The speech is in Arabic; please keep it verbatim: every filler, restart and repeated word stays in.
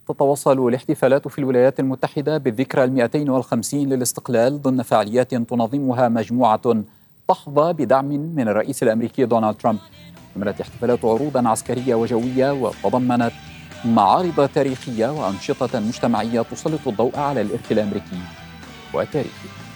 تتواصل الاحتفالات في الولايات المتحدة بالذكرى المئتين والخمسين للاستقلال ضمن فعاليات تنظمها مجموعة تحظى بدعم من الرئيس الأمريكي دونالد ترامب. شملت احتفالات عروضا عسكرية وجوية، وتضمنت معارض تاريخية وأنشطة مجتمعية تسلط الضوء على الإرث الأمريكي وتاريخه.